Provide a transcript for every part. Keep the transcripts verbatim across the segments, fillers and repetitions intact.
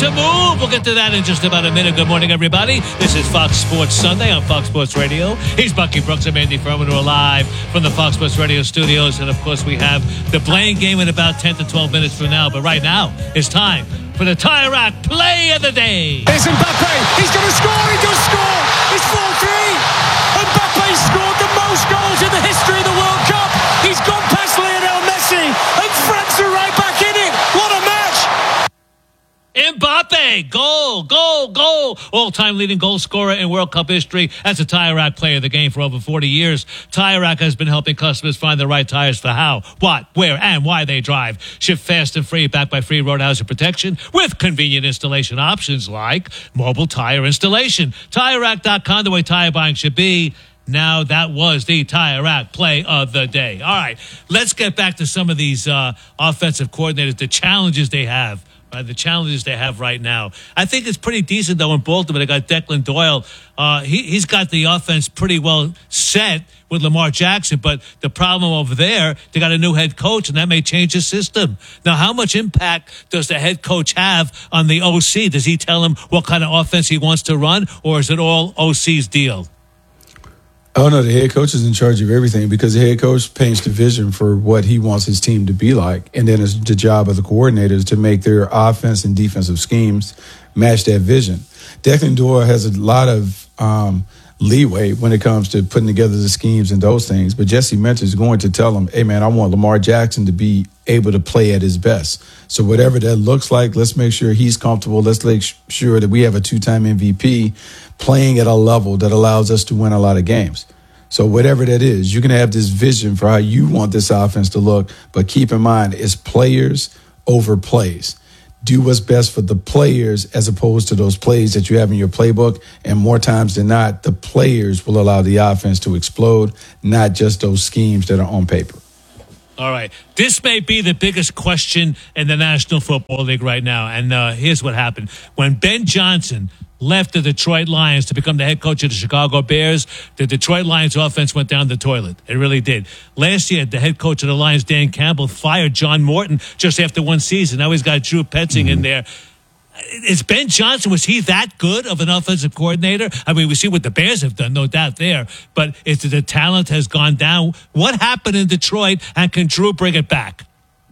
to move. We'll get to that in just about a minute. Good morning, everybody. This is Fox Sports Sunday on Fox Sports Radio. He's Bucky Brooks and Andy Furman. We're live from the Fox Sports Radio studios. And, of course, we have the Blaine game in about ten to twelve minutes from now. But right now, it's time for the Tire Rack Play of the Day. It's Mbappe. He's going to score. He does score. It's four three. Mbappe scored the most goals in the history of the World Cup. He's gone past Lionel Messi. And France are right back in it. What a match. Mbappe, goal, goal, goal. All-time leading goal scorer in World Cup history. That's a Tire Rack Player of the Game for over forty years. Tire Rack has been helping customers find the right tires for how, what, where, and why they drive. Ship fast and free, backed by free road housing protection with convenient installation options like mobile tire installation. Tire Rack dot com, the way tire buying should be. Now, that was the Tire Rack Play of the Day. All right, let's get back to some of these uh, offensive coordinators, the challenges they have. Uh, the challenges they have right now. I think it's pretty decent, though, in Baltimore. They got Declan Doyle. Uh, he, he's got the offense pretty well set with Lamar Jackson, but the problem over there, they got a new head coach, and that may change the system. Now, how much impact does the head coach have on the O C? Does he tell him what kind of offense he wants to run, or is it all O C's deal? Oh, no, the head coach is in charge of everything because the head coach paints the vision for what he wants his team to be like. And then it's the job of the coordinators to make their offense and defensive schemes match that vision. Declan Doyle has a lot of um, leeway when it comes to putting together the schemes and those things. But Jesse Minter is going to tell him, hey, man, I want Lamar Jackson to be able to play at his best. So whatever that looks like, let's make sure he's comfortable. Let's make sure that we have a two-time M V P playing at a level that allows us to win a lot of games. So whatever that is, you can have this vision for how you want this offense to look, but keep in mind it's players over plays. Do what's best for the players as opposed to those plays that you have in your playbook. And more times than not, the players will allow the offense to explode, not just those schemes that are on paper. All right. This may be the biggest question in the National Football League right now. And uh, here's what happened. When Ben Johnson left the Detroit Lions to become the head coach of the Chicago Bears, the Detroit Lions offense went down the toilet. It really did. Last year, the head coach of the Lions, Dan Campbell, fired John Morton just after one season. Now he's got Drew Petzing mm-hmm. in there. Is Ben Johnson, was he that good of an offensive coordinator? I mean, we see what the Bears have done, no doubt there. But is the talent has gone down? What happened in Detroit, and can Drew bring it back?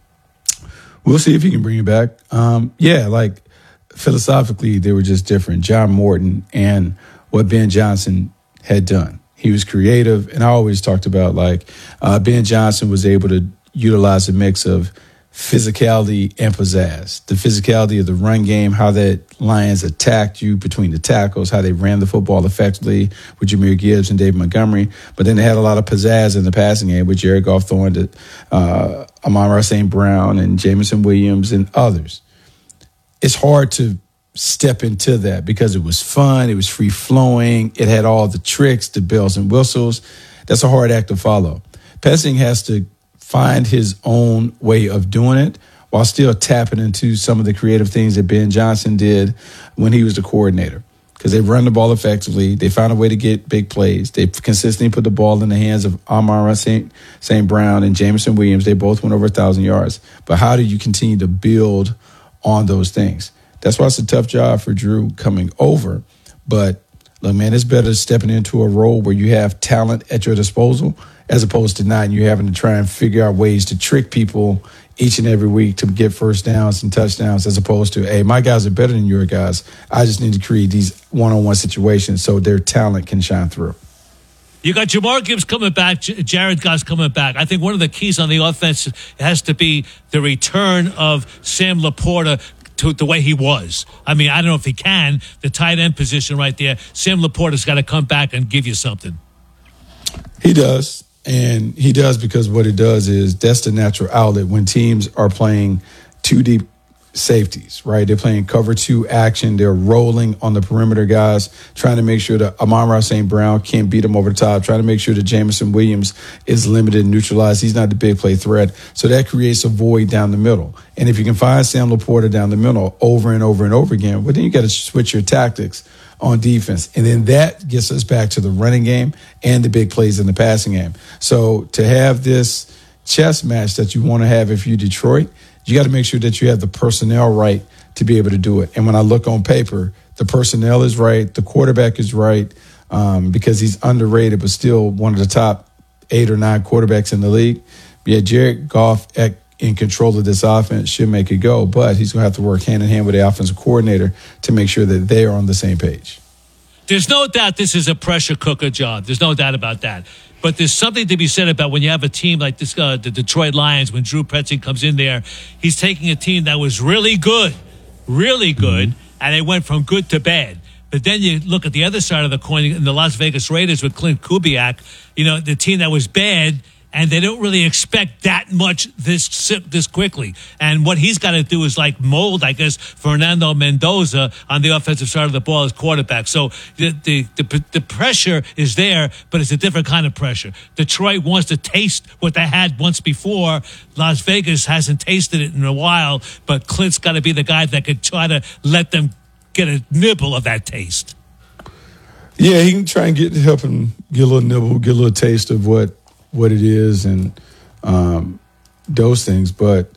We'll see if he can bring it back. Um, yeah, like, philosophically, they were just different. John Morton and what Ben Johnson had done. He was creative, and I always talked about, like, uh, Ben Johnson was able to utilize a mix of physicality and pizzazz. The physicality of the run game, how that Lions attacked you between the tackles, how they ran the football effectively with Jahmyr Gibbs and David Montgomery. But then they had a lot of pizzazz in the passing game with Jared Goff throwing to uh, Amon-Ra Saint Brown and Jameson Williams and others. It's hard to step into that because it was fun, it was free-flowing, it had all the tricks, the bells and whistles. That's a hard act to follow. Petzing has to find his own way of doing it while still tapping into some of the creative things that Ben Johnson did when he was the coordinator. Because they run the ball effectively. They found a way to get big plays. They consistently put the ball in the hands of Amon-Ra Saint Brown and Jameson Williams. They both went over one thousand yards. But how do you continue to build on those things? That's why it's a tough job for Drew coming over. But, look, man, it's better stepping into a role where you have talent at your disposal as opposed to not, and you're having to try and figure out ways to trick people each and every week to get first downs and touchdowns as opposed to, hey, my guys are better than your guys. I just need to create these one-on-one situations so their talent can shine through. You got Jahmyr Gibbs coming back, Jared Goff coming back. I think one of the keys on the offense has to be the return of Sam Laporta to the way he was. I mean, I don't know if he can. The tight end position right there, Sam Laporta's got to come back and give you something. He does. And he does because what it does is that's the natural outlet when teams are playing two deep safeties, right? They're playing cover two action. They're rolling on the perimeter guys, trying to make sure that Amon-Ra Saint Brown can't beat him over the top, trying to make sure that Jameson Williams is limited and neutralized. He's not the big play threat. So that creates a void down the middle. And if you can find Sam Laporta down the middle over and over and over again, well, then you got to switch your tactics on defense. And then that gets us back to the running game and the big plays in the passing game. So to have this chess match that you want to have if you're Detroit, you got to make sure that you have the personnel right to be able to do it. And when I look on paper, the personnel is right, the quarterback is right, um, because he's underrated, but still one of the top eight or nine quarterbacks in the league. Yeah, Jared Goff at, in control of this offense should make it go, but he's going to have to work hand in hand with the offensive coordinator to make sure that they are on the same page. There's no doubt this is a pressure cooker job. There's no doubt about that. But there's something to be said about when you have a team like this, uh, the Detroit Lions, when Drew Petzing comes in there, he's taking a team that was really good, really good, mm-hmm. and they went from good to bad. But then you look at the other side of the coin in the Las Vegas Raiders with Clint Kubiak, you know, the team that was bad, and they don't really expect that much this this quickly. And what he's got to do is like mold, I guess, Fernando Mendoza on the offensive side of the ball as quarterback. So the, the the the pressure is there, but it's a different kind of pressure. Detroit wants to taste what they had once before. Las Vegas hasn't tasted it in a while, but Clint's got to be the guy that could try to let them get a nibble of that taste. Yeah, he can try and get help him get a little nibble, get a little taste of what what it is and um, those things. But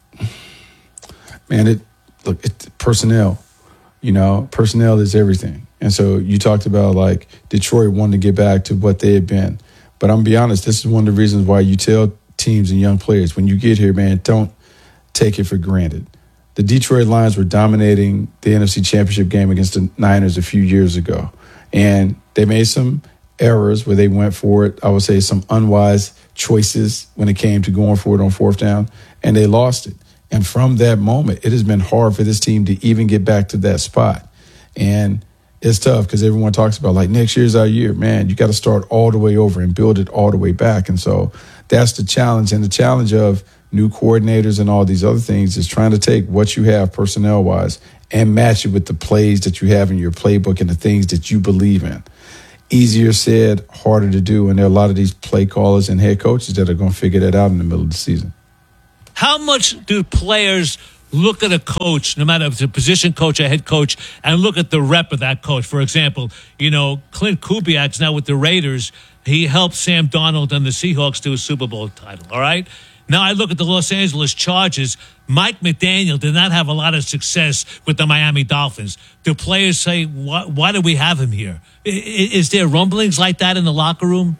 man, it look it, personnel, you know, personnel is everything. And so you talked about like Detroit wanting to get back to what they had been. But I'm gonna be honest, this is one of the reasons why you tell teams and young players when you get here, man, don't take it for granted. The Detroit Lions were dominating the N F C Championship game against the Niners a few years ago. And they made some errors where they went for it. I would say some unwise choices when it came to going for it on fourth down, and they lost it. And from that moment, it has been hard for this team to even get back to that spot. And it's tough because everyone talks about like next year's our year. Man, you got to start all the way over and build it all the way back. And so that's the challenge. And the challenge of new coordinators and all these other things is trying to take what you have personnel-wise and match it with the plays that you have in your playbook and the things that you believe in. Easier said, harder to do, and there are a lot of these play callers and head coaches that are going to figure that out in the middle of the season. How much do players look at a coach, no matter if it's a position coach or head coach, and look at the rep of that coach? For example, you know, Clint Kubiak's now with the Raiders. He helped Sam Darnold and the Seahawks to a Super Bowl title, all right? Now I look at the Los Angeles Chargers. Mike McDaniel did not have a lot of success with the Miami Dolphins. Do players say, why, why do we have him here? Is there rumblings like that in the locker room?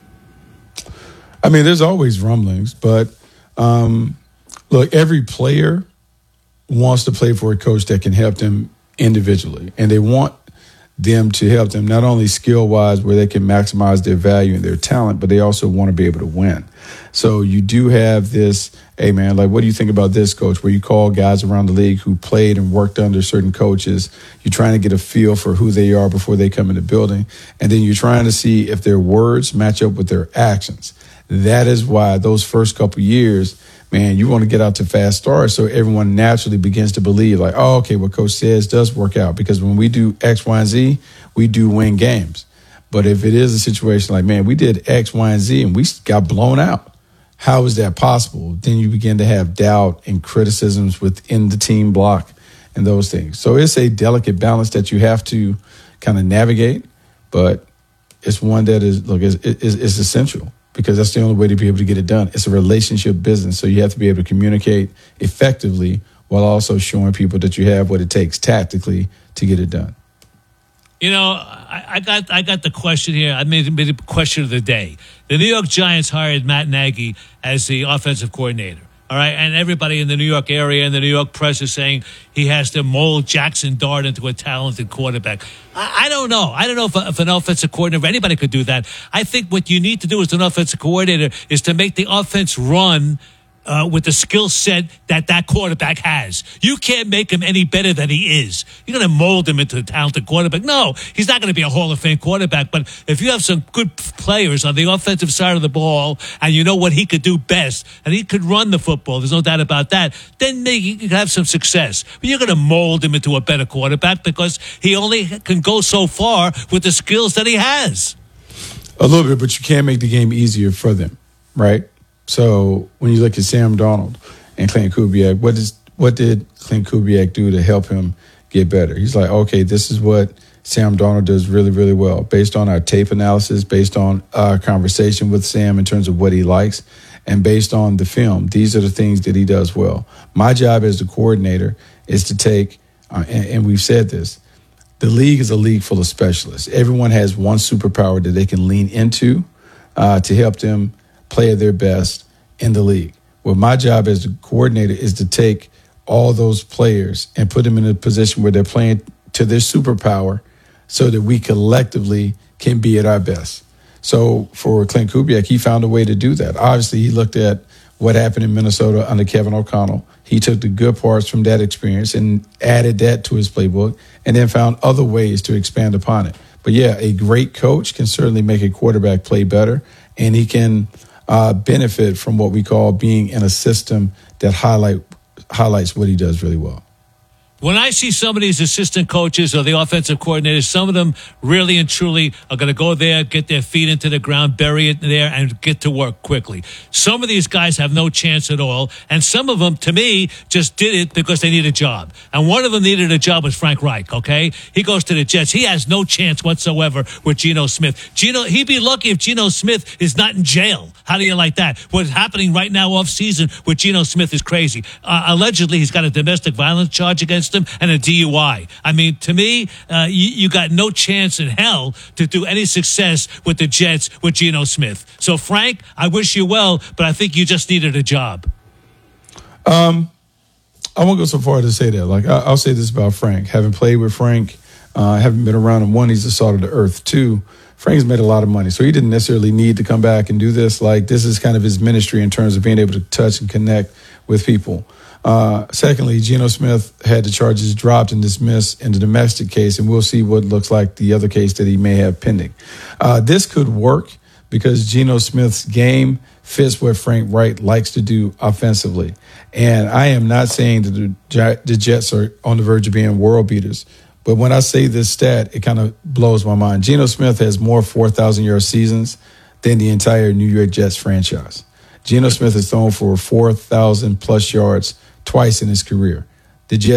I mean, there's always rumblings, but um, look, every player wants to play for a coach that can help them individually, and they want them to help them not only skill-wise where they can maximize their value and their talent, but they also want to be able to win. So you do have this, hey, man, like, what do you think about this, coach, where you call guys around the league who played and worked under certain coaches. You're trying to get a feel for who they are before they come in the building, and then you're trying to see if their words match up with their actions. That is why those first couple years, man, you want to get out to fast starts so everyone naturally begins to believe like, oh, okay, what coach says does work out. Because when we do X, Y, and Z, we do win games. But if it is a situation like, man, we did X, Y, and Z and we got blown out, how is that possible? Then you begin to have doubt and criticisms within the team block and those things. So it's a delicate balance that you have to kind of navigate, but it's one that is, look, is, is, is essential. Because that's the only way to be able to get it done. It's a relationship business, so you have to be able to communicate effectively while also showing people that you have what it takes tactically to get it done. You know, I, I got I got the question here. I made, made a question of the day. The New York Giants hired Matt Nagy as the offensive coordinator. All right, and everybody in the New York area and the New York press is saying he has to mold Jackson Dart into a talented quarterback. I, I don't know. I don't know if, if an offensive coordinator, anybody could do that. I think what you need to do as an offensive coordinator is to make the offense run Uh, with the skill set that that quarterback has. You can't make him any better than he is. You're going to mold him into a talented quarterback. No, he's not going to be a Hall of Fame quarterback. But if you have some good players on the offensive side of the ball and you know what he could do best, and he could run the football, there's no doubt about that, then you can have some success. But you're going to mold him into a better quarterback because he only can go so far with the skills that he has. A little bit, but you can't make the game easier for them, right? So when you look at Sam Darnold and Clint Kubiak, what is what did Clint Kubiak do to help him get better? He's like, okay, this is what Sam Darnold does really, really well. Based on our tape analysis, based on our conversation with Sam in terms of what he likes, and based on the film, these are the things that he does well. My job as the coordinator is to take uh, and, and we've said this, the league is a league full of specialists. Everyone has one superpower that they can lean into uh, to help them play at their best in the league. Well, my job as the coordinator is to take all those players and put them in a position where they're playing to their superpower so that we collectively can be at our best. So for Clint Kubiak, he found a way to do that. Obviously, he looked at what happened in Minnesota under Kevin O'Connell. He took the good parts from that experience and added that to his playbook and then found other ways to expand upon it. But yeah, a great coach can certainly make a quarterback play better, and he can uh, benefit from what we call being in a system that highlight highlights what he does really well. When I see some of these assistant coaches or the offensive coordinators, some of them really and truly are going to go there, get their feet into the ground, bury it there, and get to work quickly. Some of these guys have no chance at all, and some of them, to me, just did it because they need a job. And one of them needed a job was Frank Reich, okay? He goes to the Jets. He has no chance whatsoever with Geno Smith. Geno, he'd be lucky if Geno Smith is not in jail. How do you like that? What's happening right now off season with Geno Smith is crazy. Uh, allegedly, he's got a domestic violence charge against him and a D U I. I mean, to me, uh, you, you got no chance in hell to do any success with the Jets with Geno Smith. So, Frank, I wish you well, but I think you just needed a job. Um, I won't go so far to say that. Like, I, I'll say this about Frank. Having played with Frank, uh, having been around him, one, he's the salt of the earth. Two, Frank's made a lot of money, so he didn't necessarily need to come back and do this. Like, this is kind of his ministry in terms of being able to touch and connect with people. Uh, secondly, Geno Smith had the charges dropped and dismissed in the domestic case, and we'll see what looks like the other case that he may have pending. Uh, this could work because Geno Smith's game fits what Frank Reich likes to do offensively. And I am not saying that the, the Jets are on the verge of being world beaters, but when I say this stat, it kind of blows my mind. Geno Smith has more four thousand yard seasons than the entire New York Jets franchise. Geno Smith has thrown for four thousand plus yards twice in his career. The Jets